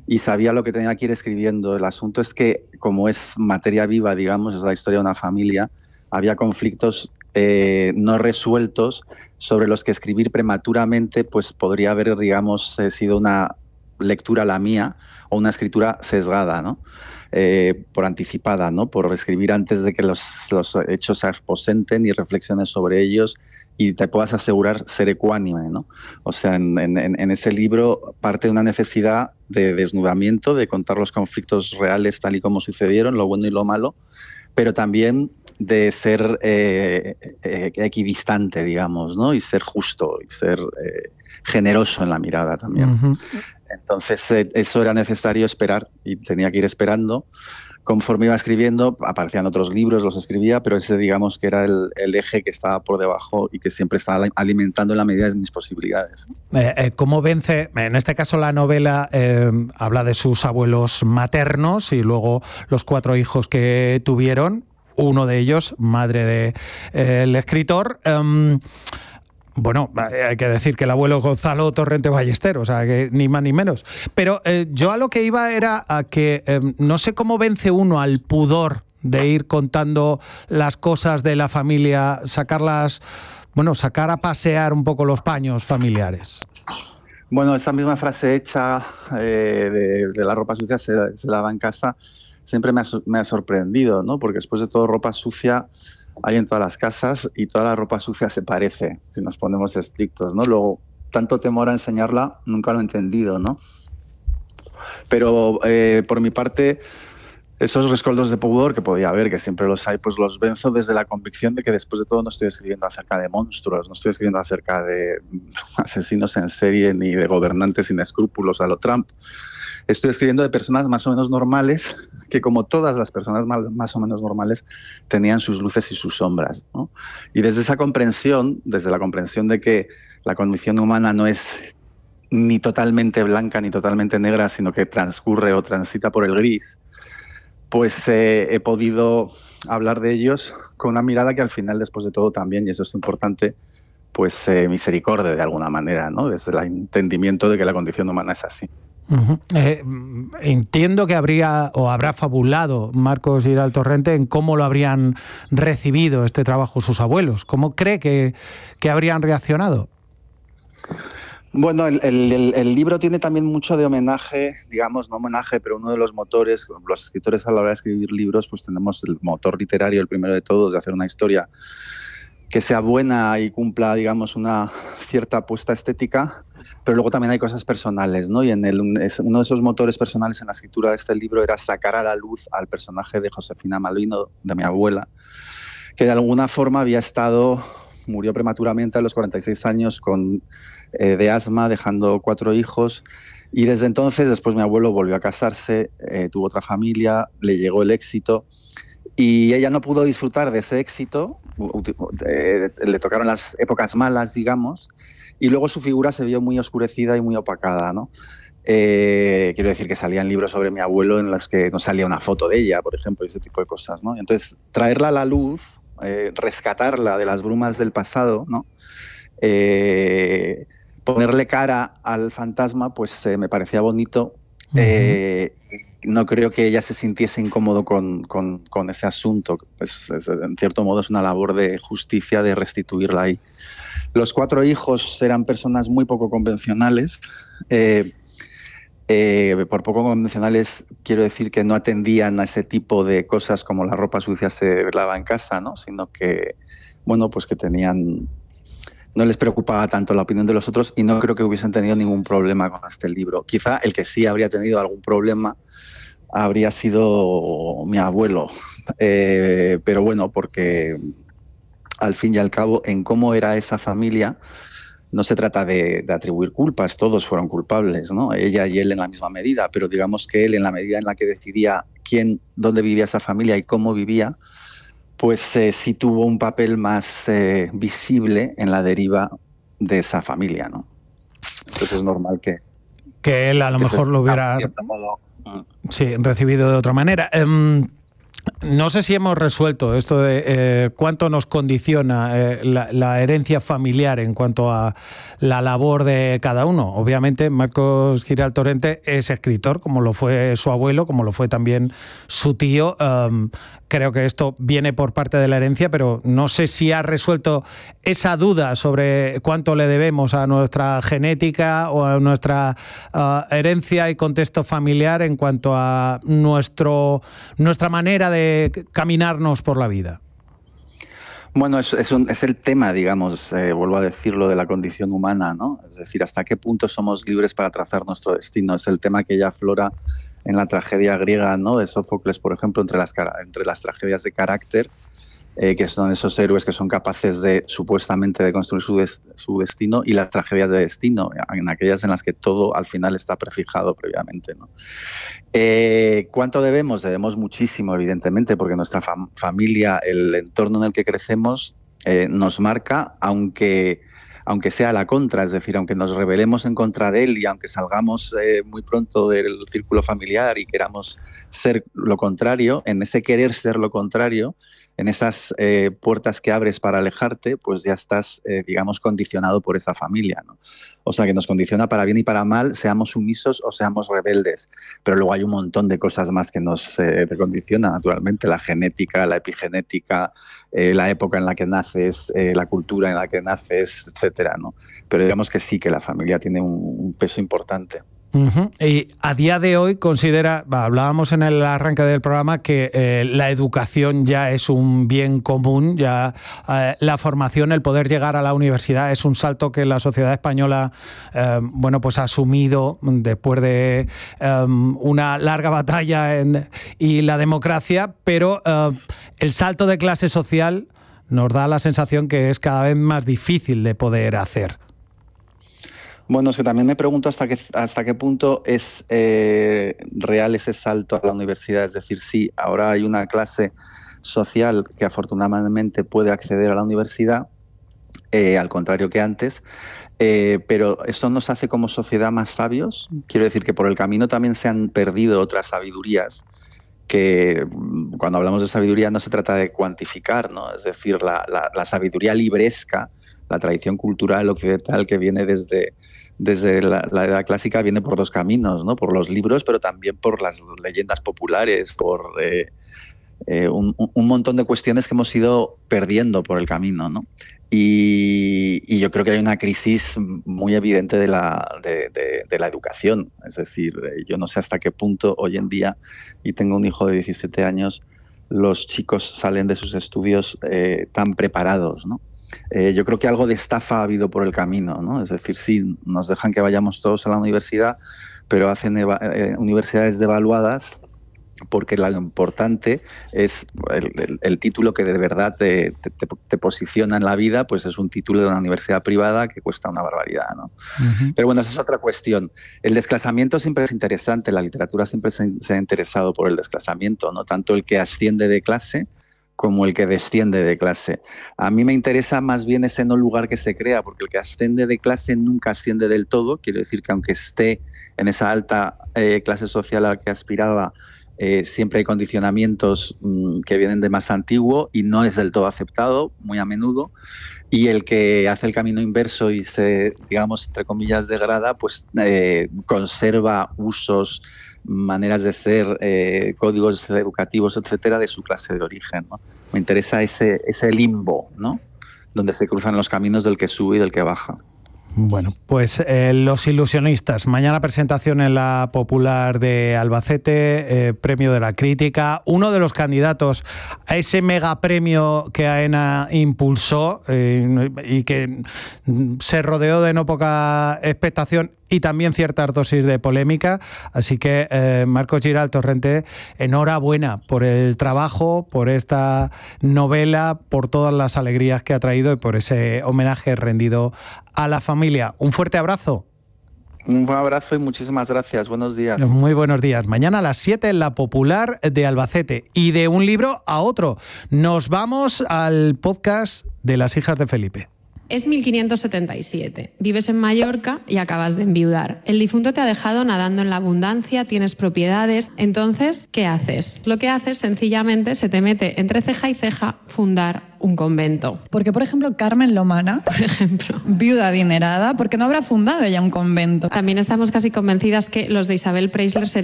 y sabía lo que tenía que ir escribiendo. El asunto es que, como es materia viva, digamos, es la historia de una familia, había conflictos no resueltos sobre los que escribir prematuramente pues podría haber, digamos, sido una lectura la mía o una escritura sesgada, ¿no? Por anticipada, ¿no? Por escribir antes de que los hechos se aposenten y reflexiones sobre ellos y te puedas asegurar ser ecuánime, ¿no? O sea, en ese libro parte de una necesidad de desnudamiento, de contar los conflictos reales tal y como sucedieron, lo bueno y lo malo, pero también de ser equidistante, digamos, ¿no? Y ser justo, y ser generoso en la mirada también. Uh-huh. Entonces, eso era necesario esperar y tenía que ir esperando. Conforme iba escribiendo, aparecían otros libros, los escribía, pero ese, digamos, que era el eje que estaba por debajo y que siempre estaba alimentando en la medida de mis posibilidades. ¿Cómo vence? En este caso, la novela habla de sus abuelos maternos y luego los 4 hijos que tuvieron, uno de ellos, madre del escritor. Bueno, hay que decir que el abuelo Gonzalo Torrente Ballester, o sea, que ni más ni menos. Pero yo a lo que iba era a que no sé cómo vence uno al pudor de ir contando las cosas de la familia, sacar a pasear un poco los paños familiares. Bueno, esa misma frase hecha de la ropa sucia se lava en casa siempre me ha sorprendido, ¿no? Porque después de todo, ropa sucia hay en todas las casas y toda la ropa sucia se parece, si nos ponemos estrictos, ¿no? Luego, tanto temor a enseñarla, nunca lo he entendido, ¿no? Pero por mi parte, esos rescoldos de pudor que podía haber, que siempre los hay, pues los venzo desde la convicción de que después de todo no estoy escribiendo acerca de monstruos, no estoy escribiendo acerca de asesinos en serie ni de gobernantes sin escrúpulos a lo Trump. Estoy escribiendo de personas más o menos normales, que como todas las personas más o menos normales, tenían sus luces y sus sombras, ¿no? Y desde esa comprensión, desde la comprensión de que la condición humana no es ni totalmente blanca ni totalmente negra, sino que transcurre o transita por el gris, pues he podido hablar de ellos con una mirada que al final, después de todo también, y eso es importante, pues misericordia de alguna manera, ¿no? Desde el entendimiento de que la condición humana es así. Uh-huh. Entiendo que habrá fabulado Marcos Giral Torrente en cómo lo habrían recibido este trabajo sus abuelos. ¿Cómo cree que habrían reaccionado? Bueno, el libro tiene también mucho de homenaje, digamos, no homenaje, pero uno de los motores, los escritores a la hora de escribir libros, pues tenemos el motor literario, el primero de todos, de hacer una historia que sea buena y cumpla, digamos, una cierta apuesta estética, pero luego también hay cosas personales, ¿no? Y uno de esos motores personales en la escritura de este libro era sacar a la luz al personaje de Josefina Malvino, de mi abuela, que de alguna forma murió prematuramente a los 46 años de asma, dejando 4 hijos, y desde entonces, después mi abuelo volvió a casarse, tuvo otra familia, le llegó el éxito, y ella no pudo disfrutar de ese éxito, le tocaron las épocas malas, digamos, y luego su figura se vio muy oscurecida y muy opacada, ¿no? Quiero decir que salían libros sobre mi abuelo en los que no salía una foto de ella, por ejemplo, y ese tipo de cosas, ¿no? Entonces, traerla a la luz, rescatarla de las brumas del pasado, ¿no? Ponerle cara al fantasma, pues me parecía bonito. No creo que ella se sintiese incómodo con ese asunto. Pues, en cierto modo es una labor de justicia de restituirla ahí. Los 4 hijos eran personas muy poco convencionales. Por poco convencionales quiero decir que no atendían a ese tipo de cosas como la ropa sucia se lava en casa, ¿no? Sino que, bueno, pues que no les preocupaba tanto la opinión de los otros y no creo que hubiesen tenido ningún problema con este libro. Quizá el que sí habría tenido algún problema habría sido mi abuelo, pero bueno, porque al fin y al cabo en cómo era esa familia no se trata de atribuir culpas, todos fueron culpables, ¿no? Ella y él en la misma medida, pero digamos que él, en la medida en la que decidía dónde vivía esa familia y cómo vivía, pues sí tuvo un papel más visible en la deriva de esa familia, ¿no? Entonces es normal que él a lo mejor lo hubiera recibido de otra manera. No sé si hemos resuelto esto de cuánto nos condiciona la herencia familiar en cuanto a la labor de cada uno. Obviamente, Marcos Giralt Torrente es escritor, como lo fue su abuelo, como lo fue también su tío. Creo que esto viene por parte de la herencia, pero no sé si ha resuelto esa duda sobre cuánto le debemos a nuestra genética o a nuestra herencia y contexto familiar en cuanto a nuestra manera de caminarnos por la vida. Bueno, es el tema, digamos, vuelvo a decirlo, de la condición humana, ¿no? Es decir, hasta qué punto somos libres para trazar nuestro destino. Es el tema que ya aflora en la tragedia griega, ¿no? De Sófocles, por ejemplo, entre las tragedias de carácter, que son esos héroes que son capaces de, supuestamente, de construir su destino, y las tragedias de destino, en aquellas en las que todo al final está prefijado previamente, ¿no? ¿Cuánto debemos? Debemos muchísimo, evidentemente, porque nuestra familia, el entorno en el que crecemos, nos marca, aunque sea a la contra, es decir, aunque nos rebelemos en contra de él y aunque salgamos muy pronto del círculo familiar y queramos ser lo contrario, en ese querer ser lo contrario, en esas puertas que abres para alejarte, pues ya estás, digamos, condicionado por esa familia, ¿no? O sea, que nos condiciona para bien y para mal, seamos sumisos o seamos rebeldes. Pero luego hay un montón de cosas más que nos condicionan, naturalmente, la genética, la epigenética, la época en la que naces, la cultura en la que naces, etcétera, ¿no? Pero digamos que sí, que la familia tiene un peso importante. Uh-huh. Y a día de hoy hablábamos en el arranque del programa que la educación ya es un bien común, ya la formación, el poder llegar a la universidad es un salto que la sociedad española pues ha asumido después de una larga batalla y la democracia, pero el salto de clase social nos da la sensación que es cada vez más difícil de poder hacer. Bueno, es que también me pregunto hasta qué punto es real ese salto a la universidad. Es decir, sí, ahora hay una clase social que afortunadamente puede acceder a la universidad, al contrario que antes, pero ¿esto nos hace como sociedad más sabios? Quiero decir que por el camino también se han perdido otras sabidurías, que cuando hablamos de sabiduría no se trata de cuantificar, ¿no? Es decir, la sabiduría libresca, la tradición cultural occidental que viene desde la edad clásica, viene por dos caminos, ¿no? Por los libros, pero también por las leyendas populares, por un montón de cuestiones que hemos ido perdiendo por el camino, ¿no? Y yo creo que hay una crisis muy evidente de la educación. Es decir, yo no sé hasta qué punto hoy en día, y tengo un hijo de 17 años, los chicos salen de sus estudios tan preparados, ¿no? Yo creo que algo de estafa ha habido por el camino, ¿no? Es decir, sí, nos dejan que vayamos todos a la universidad, pero hacen universidades devaluadas, porque lo importante es el título que de verdad te posiciona en la vida, pues es un título de una universidad privada que cuesta una barbaridad, ¿no? Uh-huh. Pero bueno, esa es otra cuestión. El desclasamiento siempre es interesante, la literatura siempre se ha interesado por el desclasamiento, ¿no? Tanto el que asciende de clase como el que desciende de clase. A mí me interesa más bien ese no lugar que se crea, porque el que asciende de clase nunca asciende del todo. Quiero decir que aunque esté en esa alta clase social a la que aspiraba, siempre hay condicionamientos que vienen de más antiguo y no es del todo aceptado, muy a menudo. Y el que hace el camino inverso y se, digamos, entre comillas, degrada, pues conserva usos, maneras de ser, códigos educativos, etcétera, de su clase de origen, ¿no? Me interesa ese limbo, ¿no? Donde se cruzan los caminos del que sube y del que baja. Bueno, pues Los Ilusionistas. Mañana presentación en la Popular de Albacete, premio de la crítica. Uno de los candidatos a ese megapremio que AENA impulsó y que se rodeó de no poca expectación y también ciertas dosis de polémica. Así que, Marcos Giralt Torrente, enhorabuena por el trabajo, por esta novela, por todas las alegrías que ha traído y por ese homenaje rendido a la familia. Un fuerte abrazo. Un buen abrazo y muchísimas gracias. Buenos días. Muy buenos días. Mañana a las 7 en la Popular de Albacete. Y de un libro a otro. Nos vamos al podcast de Las hijas de Felipe. Es 1577. Vives en Mallorca y acabas de enviudar. El difunto te ha dejado nadando en la abundancia, tienes propiedades. Entonces, ¿qué haces? Lo que haces, sencillamente, se te mete entre ceja y ceja fundar un convento. Porque, por ejemplo, Carmen Lomana, Por ejemplo, viuda adinerada, ¿por qué no habrá fundado ella un convento? también estamos casi convencidas que los de Isabel Preisler